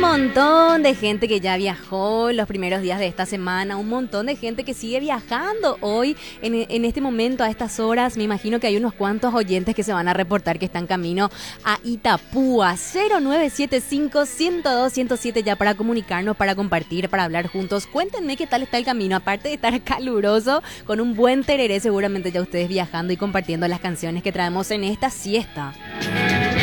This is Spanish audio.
montón de gente que ya viajó los primeros días de esta semana, un montón de gente que sigue viajando hoy, en este momento, a estas horas. Me imagino que hay unos cuantos oyentes que se van a reportar que están camino a Itapúa. 0975-102-107 ya para comunicarnos, para compartir, para hablar juntos. Cuéntenme qué tal está el camino, aparte de estar caluroso, con un buen tereré, seguramente ya ustedes viajando y compartiendo las canciones que traemos en esta siesta.